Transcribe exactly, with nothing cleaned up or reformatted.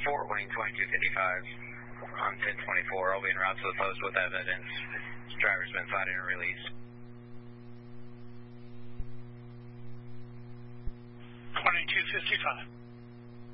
Fort Wayne twenty-two fifty-five on ten twenty-four. I'll be en route to the post with evidence. This driver's been cited and released. twenty-two fifty-five.